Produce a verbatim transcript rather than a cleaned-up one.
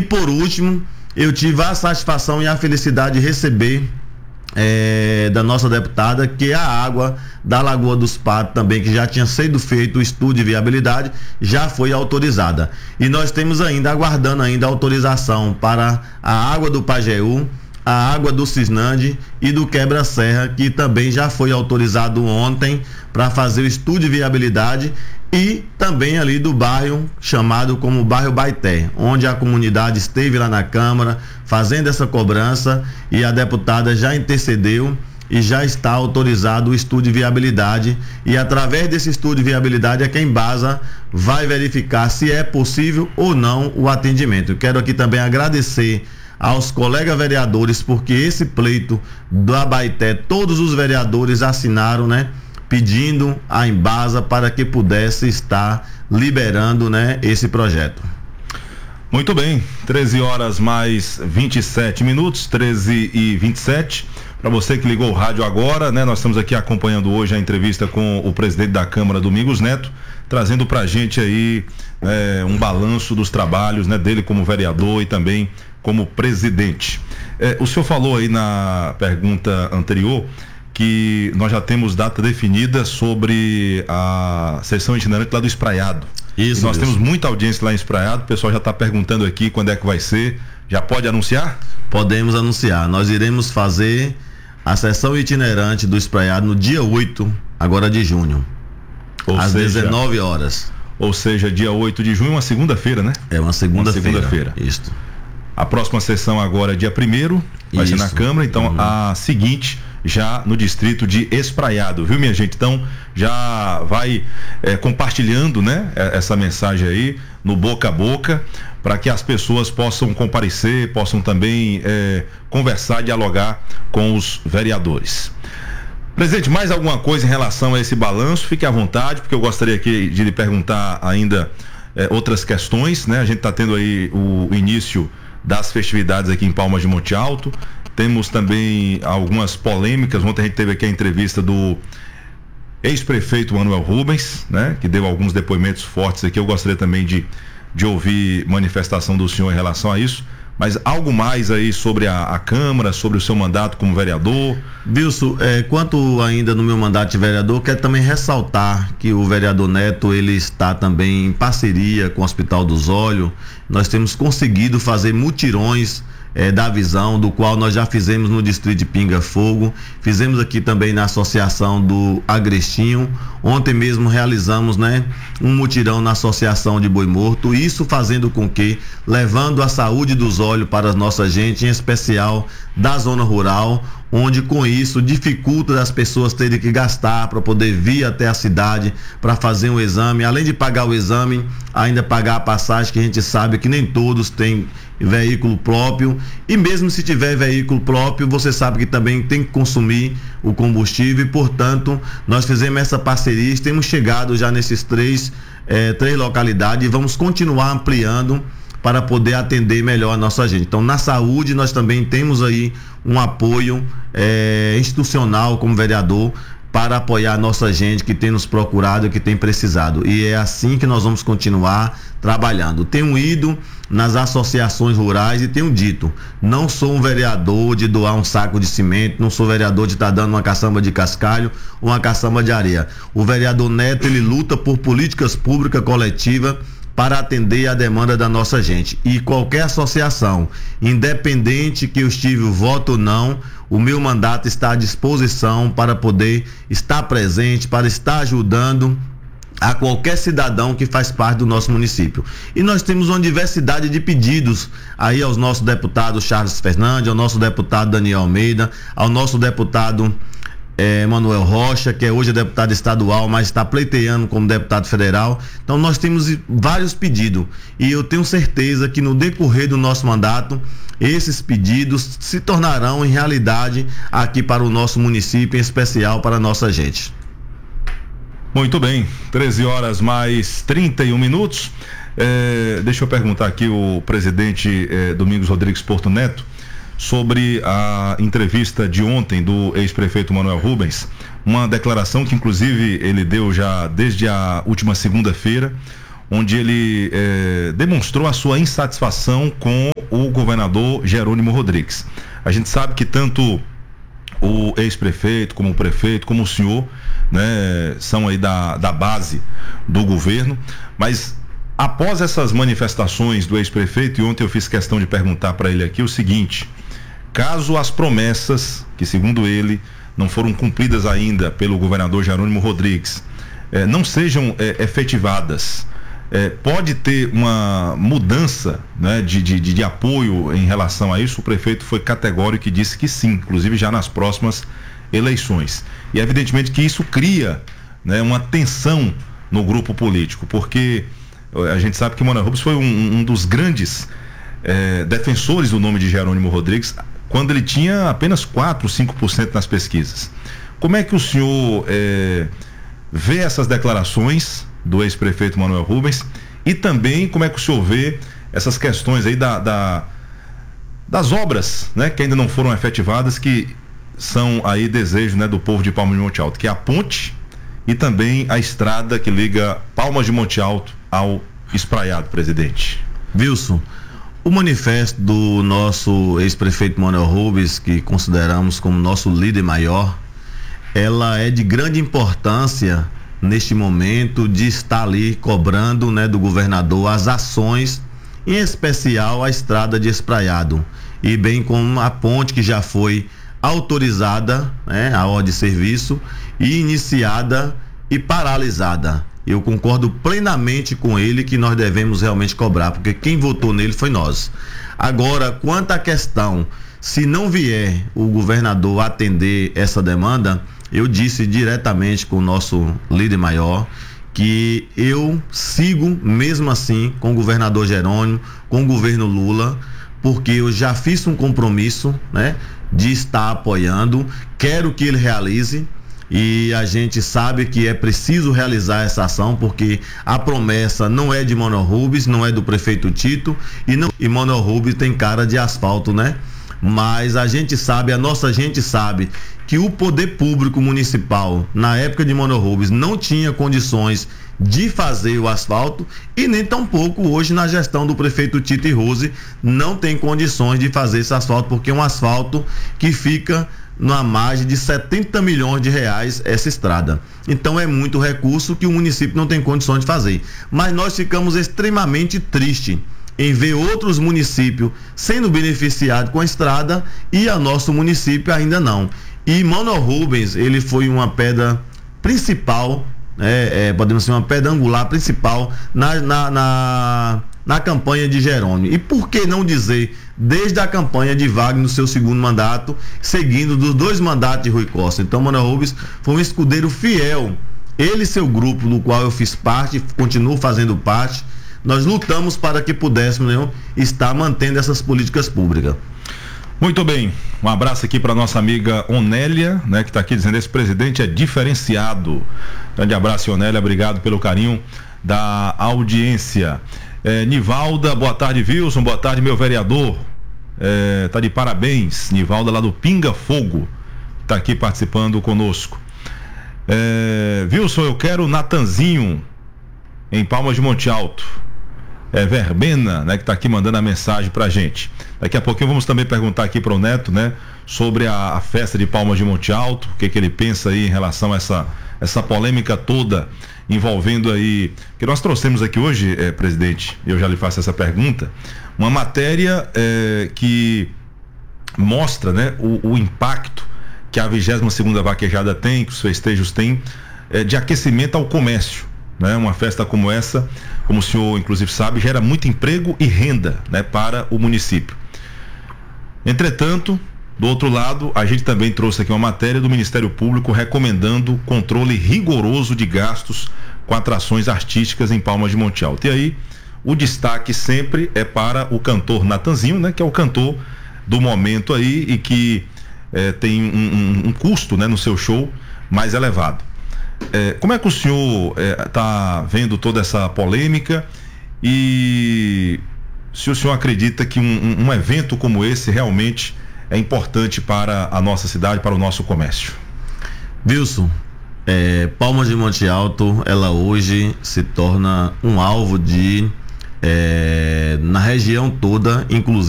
por último, eu tive a satisfação e a felicidade de receber É, da nossa deputada, que é a água da Lagoa dos Patos também, que já tinha sido feito o estudo de viabilidade, já foi autorizada. E nós temos ainda, aguardando ainda a autorização para a água do Pajeú, a água do Cisnande e do Quebra-Serra, que também já foi autorizado ontem para fazer o estudo de viabilidade, e também ali do bairro chamado como bairro Baité, onde a comunidade esteve lá na Câmara fazendo essa cobrança, e a deputada já intercedeu e já está autorizado o estudo de viabilidade, e através desse estudo de viabilidade é que a Embasa vai verificar se é possível ou não o atendimento. Eu quero aqui também agradecer aos colegas vereadores, porque esse pleito da Baité, todos os vereadores assinaram, né, pedindo a Embasa para que pudesse estar liberando, né, esse projeto. Muito bem, treze horas mais vinte e sete minutos, treze e vinte e sete. Para você que ligou o rádio agora, né, nós estamos aqui acompanhando hoje a entrevista com o presidente da Câmara, Domingos Neto, trazendo pra gente aí é, um balanço dos trabalhos, né, dele como vereador e também como presidente. É, o senhor falou aí na pergunta anterior que nós já temos data definida sobre a sessão itinerante lá do Espraiado. Isso, e nós isso. temos muita audiência lá em Espraiado, o pessoal já está perguntando aqui quando é que vai ser. Já pode anunciar? Podemos anunciar. Nós iremos fazer a sessão itinerante do Espraiado no dia oito, agora de junho, ou às seja, dezenove horas. Ou seja, dia oito de junho, uma segunda-feira, né? É uma segunda-feira. Uma segunda-feira. Isso. A próxima sessão agora é dia primeiro, vai Isso. ser na Câmara, então uhum. a seguinte já no distrito de Espraiado, viu, minha gente? Então já vai é, compartilhando, né, essa mensagem aí no boca a boca, para que as pessoas possam comparecer, possam também é, conversar, dialogar com os vereadores. Presidente, mais alguma coisa em relação a esse balanço? Fique à vontade, porque eu gostaria aqui de lhe perguntar ainda é, outras questões, né? A gente está tendo aí o início das festividades aqui em Palmas de Monte Alto. Temos também algumas polêmicas. Ontem a gente teve aqui a entrevista do ex-prefeito Manuel Rubens, né, que deu alguns depoimentos fortes aqui. Eu gostaria também de, de ouvir manifestação do senhor em relação a isso. Mas algo mais aí sobre a, a Câmara, sobre o seu mandato como vereador? Wilson, é, quanto ainda no meu mandato de vereador, quero também ressaltar que o vereador Neto, ele está também em parceria com o Hospital dos Olhos. Nós temos conseguido fazer mutirões É, da visão, do qual nós já fizemos no distrito de Pinga Fogo, fizemos aqui também na associação do Agrestinho. Ontem mesmo realizamos, né, um mutirão na associação de Boi Morto, isso fazendo com que, levando a saúde dos olhos para a nossa gente, em especial da zona rural, onde com isso dificulta as pessoas terem que gastar para poder vir até a cidade para fazer um exame, além de pagar o exame, ainda pagar a passagem, que a gente sabe que nem todos têm veículo próprio, e mesmo se tiver veículo próprio, você sabe que também tem que consumir o combustível, e portanto nós fizemos essa parceria, temos chegado já nesses três, eh, três localidades, e vamos continuar ampliando para poder atender melhor a nossa gente. Então, na saúde, nós também temos aí um apoio eh, institucional como vereador para apoiar a nossa gente que tem nos procurado e que tem precisado. E é assim que nós vamos continuar trabalhando. Tenho ido nas associações rurais e tenho dito, não sou um vereador de doar um saco de cimento, não sou vereador de estar dando uma caçamba de cascalho ou uma caçamba de areia. O vereador Neto, ele luta por políticas públicas coletivas para atender a demanda da nossa gente. E qualquer associação, independente que eu estive o voto ou não, o meu mandato está à disposição para poder estar presente, para estar ajudando a qualquer cidadão que faz parte do nosso município. E nós temos uma diversidade de pedidos aí aos nossos deputados Charles Fernandes, ao nosso deputado Daniel Almeida, ao nosso deputado É, Manuel Rocha, que é hoje deputado estadual, mas está pleiteando como deputado federal. Então nós temos vários pedidos, e eu tenho certeza que no decorrer do nosso mandato esses pedidos se tornarão em realidade aqui para o nosso município, em especial para a nossa gente. Muito bem, treze horas mais trinta e um minutos. É, deixa eu perguntar aqui o presidente é, Domingos Rodrigues Porto Neto sobre a entrevista de ontem do ex-prefeito Manuel Rubens, uma declaração que inclusive ele deu já desde a última segunda-feira, onde ele eh, demonstrou a sua insatisfação com o governador Jerônimo Rodrigues. A gente sabe que tanto o ex-prefeito, como o prefeito, como o senhor, né, são aí da, da base do governo, mas após essas manifestações do ex-prefeito, e ontem eu fiz questão de perguntar para ele aqui o seguinte: caso as promessas, que segundo ele não foram cumpridas ainda pelo governador Jerônimo Rodrigues, eh, não sejam eh, efetivadas, eh, pode ter uma mudança, né, de, de, de apoio em relação a isso? O prefeito foi categórico e disse que sim, inclusive já nas próximas eleições. E evidentemente que isso cria, né, uma tensão no grupo político, porque a gente sabe que Manuel Rubens foi um, um dos grandes eh, defensores do nome de Jerônimo Rodrigues, quando ele tinha apenas quatro, cinco por cento nas pesquisas. Como é que o senhor eh, vê essas declarações do ex-prefeito Manuel Rubens, e também como é que o senhor vê essas questões aí da, da, das obras, né, que ainda não foram efetivadas, que são aí desejo, né, do povo de Palmas de Monte Alto, que é a ponte e também a estrada que liga Palmas de Monte Alto ao Espraiado, presidente? Wilson, o manifesto do nosso ex-prefeito Manuel Rubens, que consideramos como nosso líder maior, ela é de grande importância neste momento de estar ali cobrando, né, do governador as ações, em especial a estrada de Espraiado, e bem como a ponte que já foi autorizada, né, a ordem de serviço, e iniciada e paralisada. Eu concordo plenamente com ele que nós devemos realmente cobrar, porque quem votou nele foi nós. Agora, quanto à questão, se não vier o governador atender essa demanda, eu disse diretamente com o nosso líder maior que eu sigo mesmo assim com o governador Jerônimo, com o governo Lula, porque eu já fiz um compromisso, né, de estar apoiando, quero que ele realize, e a gente sabe que é preciso realizar essa ação, porque a promessa não é de Manuel Rubens, não é do prefeito Tito, e, não, e Manuel Rubens tem cara de asfalto, né? Mas a gente sabe, a nossa gente sabe que o poder público municipal, na época de Manuel Rubens, não tinha condições de fazer o asfalto, e nem tampouco hoje na gestão do prefeito Tito e Rose não tem condições de fazer esse asfalto, porque é um asfalto que fica na margem de setenta milhões de reais essa estrada. Então é muito recurso que o município não tem condições de fazer. Mas nós ficamos extremamente tristes em ver outros municípios sendo beneficiados com a estrada e a nosso município ainda não. E Manuel Rubens, ele foi uma pedra principal, é, é, podemos dizer, uma pedra angular principal na, na, na, na campanha de Jerônimo. E por que não dizer, desde a campanha de Wagner no seu segundo mandato, seguindo dos dois mandatos de Rui Costa? Então Manuel Rubens foi um escudeiro fiel. Ele e seu grupo, do qual eu fiz parte, continuo fazendo parte, nós lutamos para que pudéssemos, né, estar mantendo essas políticas públicas. Muito bem, um abraço aqui para nossa amiga Onélia, né, que está aqui dizendo: esse presidente é diferenciado. Grande abraço, Onélia, obrigado pelo carinho da audiência. É, Nivalda, boa tarde, Wilson, boa tarde, meu vereador, é, tá de parabéns. Nivalda lá do Pinga Fogo tá aqui participando conosco. É, Wilson, eu quero Natanzinho em Palmas de Monte Alto. É Verbena, né, que está aqui mandando a mensagem pra gente. Daqui a pouquinho vamos também perguntar aqui para o Neto, né, sobre a, a festa de Palmas de Monte Alto, o que que ele pensa aí em relação a essa, essa polêmica toda envolvendo aí, que nós trouxemos aqui hoje, eh, presidente, eu já lhe faço essa pergunta, uma matéria eh, que mostra, né, o, o impacto que a vigésima segunda vaquejada tem, que os festejos têm, eh, de aquecimento ao comércio. Né? Uma festa como essa, como o senhor inclusive sabe, gera muito emprego e renda, né, para o município. Entretanto, do outro lado, a gente também trouxe aqui uma matéria do Ministério Público recomendando controle rigoroso de gastos com atrações artísticas em Palmas de Monte Alto. E aí, o destaque sempre é para o cantor Natanzinho, né, que é o cantor do momento aí e que eh, tem um, um, um custo, né, no seu show mais elevado. É, como é que o senhor está é, vendo toda essa polêmica, e se o senhor acredita que um, um evento como esse realmente é importante para a nossa cidade, para o nosso comércio? Wilson, é, Palmas de Monte Alto, ela hoje se torna um alvo de, é, na região toda, inclusive